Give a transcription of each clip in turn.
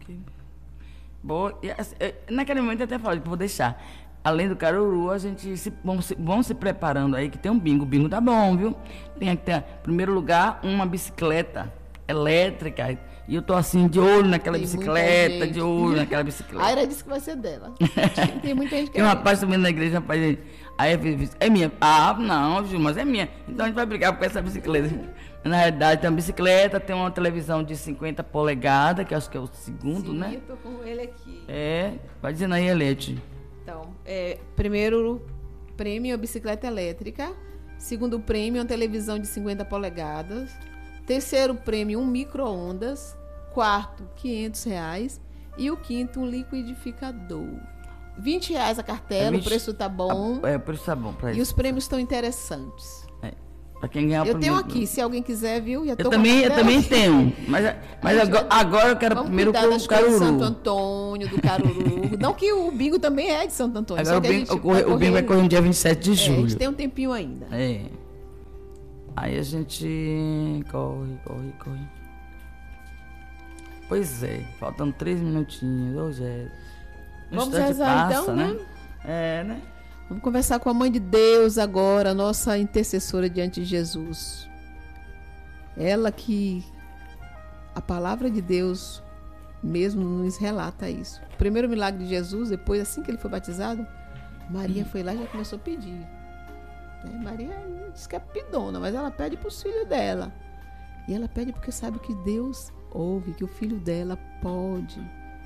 Boa. E, assim, naquele momento eu até falei, vou deixar. Além do caruru, a gente vão se preparando aí, que tem um bingo. O bingo tá bom, viu? Tem que ter, em primeiro lugar, uma bicicleta elétrica. E eu tô assim, de olho naquela bicicleta, de olho naquela bicicleta. A Ira disse que vai ser dela. Tem muita gente que tem um rapaz também na igreja, rapaz, aí eu fiz, é minha. Ah, não, Gil, mas é minha. Então a gente vai brigar com essa bicicleta. Na realidade, tem uma bicicleta, tem uma televisão de 50 polegadas, que acho que é o segundo, né? Sim, eu tô com ele aqui. Vai dizendo aí, Elete. Então, primeiro prêmio, a bicicleta elétrica. Segundo prêmio, uma televisão de 50 polegadas. Terceiro prêmio, um micro-ondas. Quarto, R$500. E o quinto, um liquidificador. R$20 a cartela, o preço tá bom. O preço tá bom pra isso. E os prêmios estão interessantes. Pra quem ganhar eu tenho aqui, se alguém quiser, viu? Eu também tenho. Mas agora eu quero primeiro com o caruru. Do Santo Antônio, do caruru. Não que o bingo também é de Santo Antônio. Agora o bingo vai correr no dia 27 de julho. A gente tem um tempinho ainda. Aí a gente corre. Pois é, faltando 3 minutinhos. Hoje vamos rezar então, né? Né? Vamos conversar com a Mãe de Deus agora, nossa intercessora diante de Jesus. Ela que a palavra de Deus mesmo nos relata isso. O primeiro milagre de Jesus, depois, assim que ele foi batizado, Maria foi lá e já começou a pedir. Maria diz que é pidona, mas ela pede para os filhos dela. E ela pede porque sabe que Deus ouve, que o filho dela pode.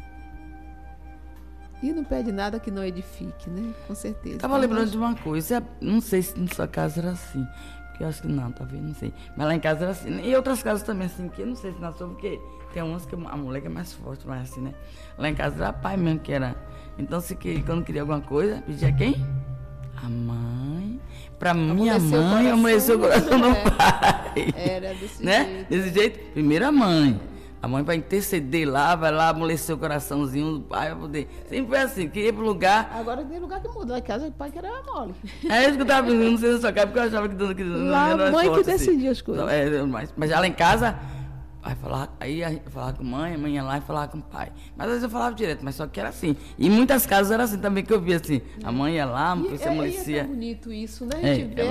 E não pede nada que não edifique, né? Com certeza. Estava lembrando de uma coisa, não sei se na sua casa era assim, porque eu acho que não, talvez, não sei. Mas lá em casa era assim, e outras casas também assim, que eu não sei se na sua, porque tem umas que a mulher que é mais forte, mas assim, né? Lá em casa era pai mesmo que era. Então, quando queria alguma coisa, pedia quem? A mãe. Pra minha mãe, amoleceu o coração do pai. Era desse jeito. Desse jeito, primeiro a mãe. A mãe vai interceder lá, vai lá amolecer o coraçãozinho do pai, vai poder. Sempre foi assim, queria pro lugar. Agora tem lugar que muda, lá em casa o pai que era mole. É isso que eu tava pensando, não sei na sua casa, porque eu achava que lá a mãe que decidia as coisas. Mas já lá em casa, aí falava com a mãe ia lá e falava com o pai. Mas às vezes eu falava direto, mas só que era assim. E em muitas casas era assim também que eu via assim. A mãe ia lá, você amolecia. É bonito isso, né? A gente vê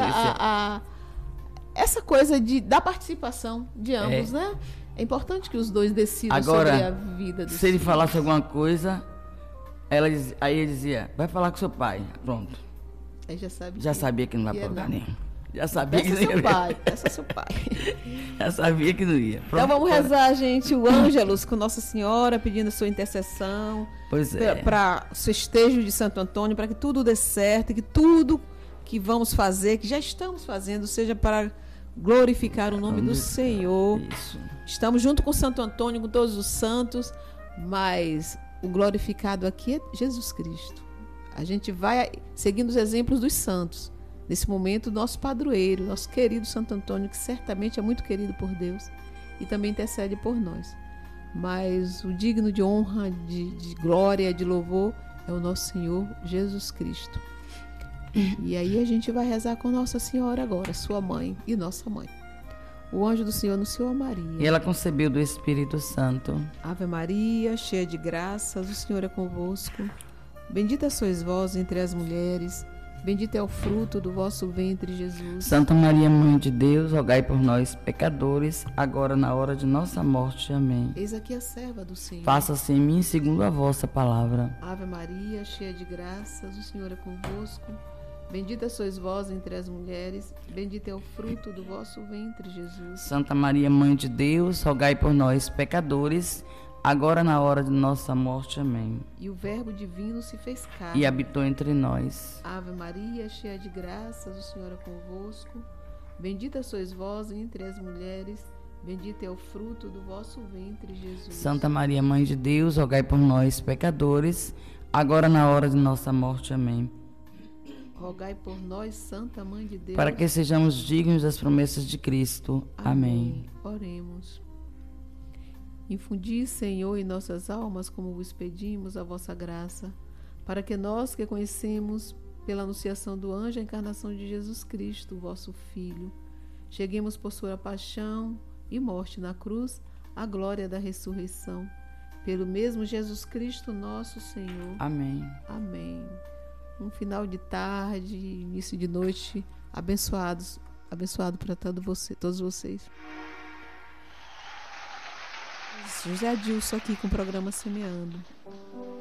essa coisa da participação de ambos, né? É importante que os dois decidam sobre a vida dos se ele falasse alguma coisa, aí ele dizia, vai falar com seu pai. Pronto. Aí já sabia que não vai pra lugar nenhum. Já sabia que não ia. Peça seu pai. Já sabia que não ia. Pronto, então vamos rezar, gente, o Ângelus com Nossa Senhora, pedindo a sua intercessão. Pois é. Para o festejo de Santo Antônio, para que tudo dê certo, e que tudo que vamos fazer, que já estamos fazendo, seja para glorificar o nome do Senhor. Isso. Estamos junto com Santo Antônio, com todos os santos, mas o glorificado aqui é Jesus Cristo. A gente vai seguindo os exemplos dos santos. Nesse momento, nosso padroeiro, nosso querido Santo Antônio, que certamente é muito querido por Deus e também intercede por nós. Mas o digno de honra, de glória, de louvor é o nosso Senhor Jesus Cristo. E aí a gente vai rezar com Nossa Senhora agora, sua mãe e nossa mãe. O anjo do Senhor anunciou a Maria. E ela concebeu do Espírito Santo. Ave Maria, cheia de graças, o Senhor é convosco. Bendita sois vós entre as mulheres, bendito é o fruto do vosso ventre, Jesus. Santa Maria, Mãe de Deus, rogai por nós, pecadores, agora na hora de nossa morte. Amém. Eis aqui a serva do Senhor. Faça-se em mim segundo a vossa palavra. Ave Maria, cheia de graças, o Senhor é convosco. Bendita sois vós entre as mulheres, bendito é o fruto do vosso ventre, Jesus. Santa Maria, Mãe de Deus, rogai por nós, pecadores, agora na hora de nossa morte. Amém. E o Verbo divino se fez carne e habitou entre nós. Ave Maria, cheia de graças, o Senhor é convosco. Bendita sois vós entre as mulheres, bendito é o fruto do vosso ventre, Jesus. Santa Maria, Mãe de Deus, rogai por nós, pecadores, agora na hora de nossa morte. Amém. Rogai por nós, Santa Mãe de Deus, para que sejamos dignos das promessas de Cristo. Amém. Oremos. Infundi, Senhor, em nossas almas, como vos pedimos, a vossa graça, para que nós que conhecemos pela anunciação do anjo a encarnação de Jesus Cristo, vosso Filho, cheguemos por sua paixão e morte na cruz à glória da ressurreição. Pelo mesmo Jesus Cristo, nosso Senhor. Amém. Amém. Um final de tarde, início de noite, abençoado para todos vocês. José Adilson aqui com o programa Semeando.